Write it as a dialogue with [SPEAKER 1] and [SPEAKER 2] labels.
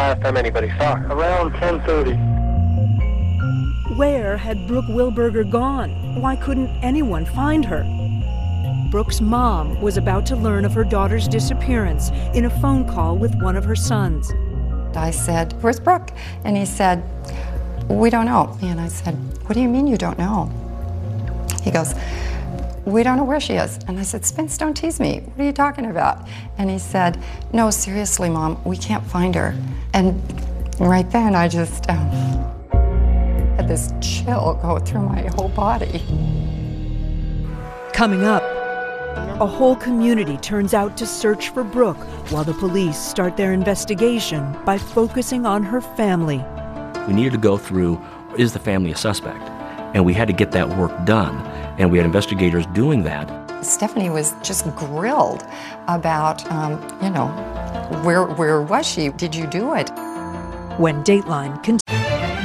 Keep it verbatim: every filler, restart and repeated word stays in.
[SPEAKER 1] last time anybody saw her? Around ten thirty.
[SPEAKER 2] Where had Brooke Wilberger gone? Why couldn't anyone find her? Brooke's mom was about to learn of her daughter's disappearance in a phone call with one of her sons.
[SPEAKER 3] I said, "Where's Brooke?" And he said, "We don't know." And I said, "What do you mean you don't know?" He goes, "We don't know where she is." And I said, "Spence, don't tease me. What are you talking about?" And he said, "No, seriously, Mom, we can't find her." And right then I just um, had this chill go through my whole body.
[SPEAKER 2] Coming up, a whole community turns out to search for Brooke while the police start their investigation by focusing on her family.
[SPEAKER 4] We needed to go through, is the family a suspect? And we had to get that work done. And we had investigators doing that.
[SPEAKER 3] Stephanie was just grilled about, um, you know, where, where was she? Did you do it?
[SPEAKER 2] When Dateline continues.